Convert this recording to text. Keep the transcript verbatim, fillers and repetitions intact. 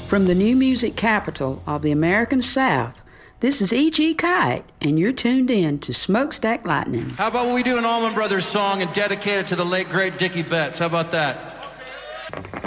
From the new music capital of the American South, this is E G. Kite, and you're tuned in to Smokestack Lightning. How about we do an Allman Brothers song and dedicate it to the late, great Dickie Betts? How about that?